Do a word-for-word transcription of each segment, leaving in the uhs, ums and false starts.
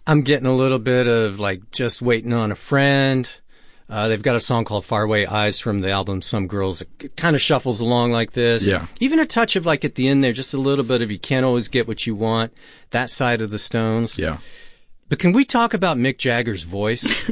I'm getting a little bit of like Just Waiting on a Friend. Uh, they've got a song called Faraway Eyes from the album Some Girls. It kind of shuffles along like this. Yeah. Even a touch of like at the end there, just a little bit of You Can't Always Get What You Want. That side of the Stones. Yeah. But can we talk about Mick Jagger's voice?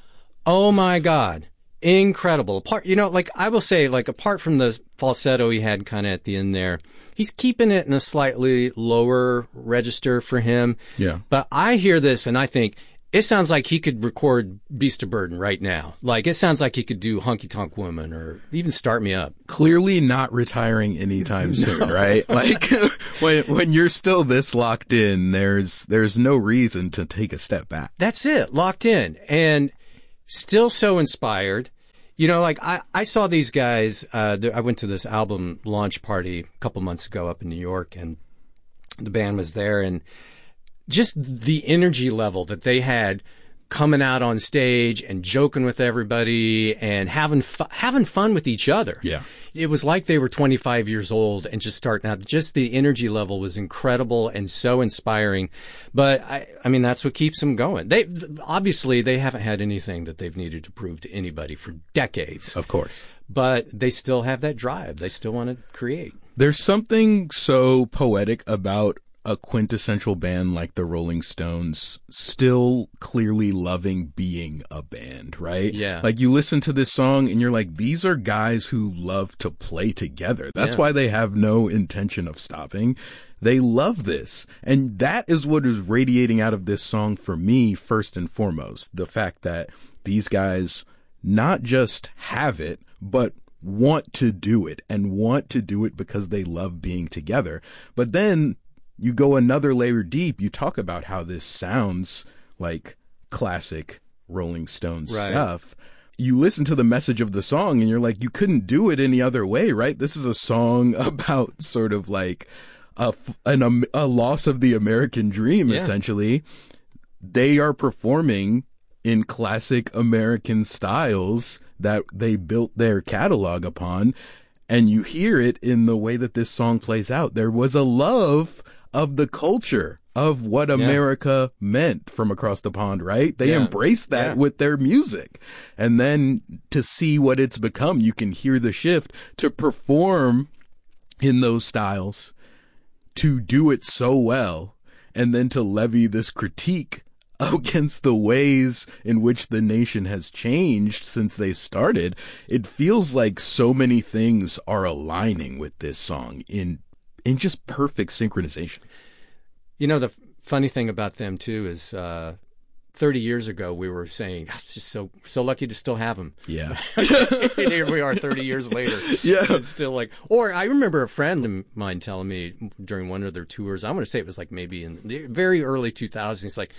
Oh my God. Incredible. Apart, you know, like I will say, like apart from the falsetto he had kind of at the end there, he's keeping it in a slightly lower register for him. Yeah. But I hear this and I think it sounds like he could record Beast of Burden right now. Like it sounds like he could do Honky Tonk Woman or even Start Me Up. Clearly not retiring anytime soon, no. Right? Like when when you're still this locked in, there's there's no reason to take a step back. That's it. Locked in. And still so inspired. You know, like I, I saw these guys, uh, I went to this album launch party a couple months ago up in New York and the band was there and just the energy level that they had coming out on stage and joking with everybody and having fu- having fun with each other. Yeah. It was like they were twenty-five years old and just starting out. Just the energy level was incredible and so inspiring. But I, I mean, that's what keeps them going. They obviously they haven't had anything that they've needed to prove to anybody for decades. Of course. But they still have that drive. They still want to create. There's something so poetic about a quintessential band like the Rolling Stones still clearly loving being a band, right? Yeah. Like you listen to this song and you're like, these are guys who love to play together. That's yeah. why they have no intention of stopping. They love this. And that is what is radiating out of this song for me, first and foremost. The fact that these guys not just have it, but want to do it and want to do it because they love being together. But then you go another layer deep. You talk about how this sounds like classic Rolling Stones right. stuff. You listen to the message of the song and you're like, you couldn't do it any other way, right? This is a song about sort of like a, an, um, a loss of the American dream, yeah. essentially. They are performing in classic American styles that they built their catalog upon. And you hear it in the way that this song plays out. There was a love of the culture of what America yeah. meant from across the pond, right? They yeah. embraced that yeah. with their music. And then to see what it's become, you can hear the shift to perform in those styles, to do it so well, and then to levy this critique against the ways in which the nation has changed since they started. It feels like so many things are aligning with this song in in just perfect synchronization. You know, the f- funny thing about them, too, is uh, thirty years ago we were saying, it's just so so lucky to still have them. Yeah. And here we are thirty years later. Yeah. It's still like, or I remember a friend of mine telling me during one of their tours, I want to say it was like maybe in the very early two thousands, he's like,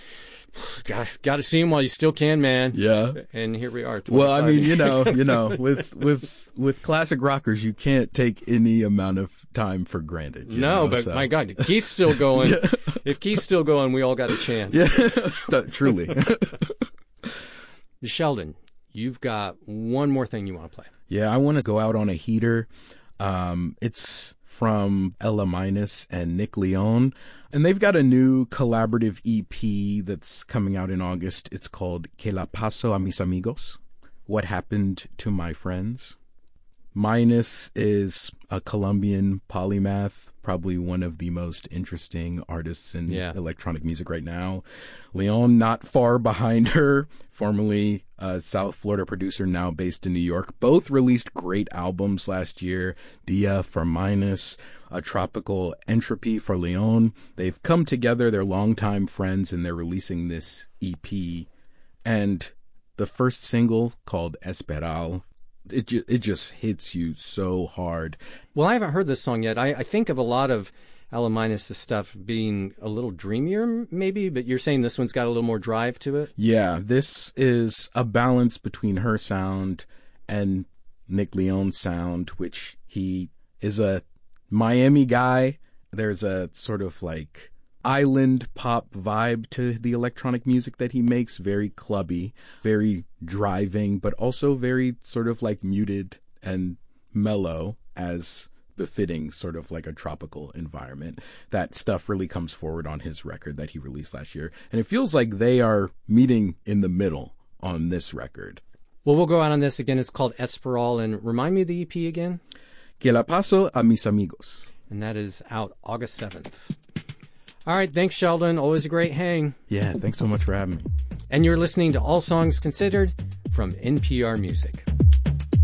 Gosh, got to see him while you still can, man. Yeah. And here we are. Well, I mean, you know, you know, with with with classic rockers, you can't take any amount of time for granted. You no, know, but so. My God, Keith's still going. Yeah. If Keith's still going, we all got a chance. Yeah, truly. Sheldon, you've got one more thing you want to play. Yeah, I want to go out on a heater. Um, it's from Ella Minus and Nick Leone. And they've got a new collaborative E P that's coming out in August. It's called Que la paso a mis amigos? What Happened to My Friends? Minus is a Colombian polymath, probably one of the most interesting artists in yeah. electronic music right now. Leon, not far behind her, formerly a South Florida producer, now based in New York. Both released great albums last year. Dia for Minus, A Tropical Entropy for Leon. They've come together, they're longtime friends, and they're releasing this E P. And the first single, called Esperal, It ju- it just hits you so hard. Well, I haven't heard this song yet. I, I think of a lot of Ella Minus' stuff being a little dreamier, maybe, but you're saying this one's got a little more drive to it? Yeah, this is a balance between her sound and Nick Leone's sound, which he is a Miami guy. There's a sort of like island pop vibe to the electronic music that he makes, very clubby, very driving, but also very sort of like muted and mellow as befitting sort of like a tropical environment. That stuff really comes forward on his record that he released last year. And it feels like they are meeting in the middle on this record. Well, we'll go out on this again. It's called Esperal. And remind me of the E P again? Que la paso a mis amigos. And that is out August seventh. All right. Thanks, Sheldon. Always a great hang. Yeah, thanks so much for having me. And you're listening to All Songs Considered from N P R Music.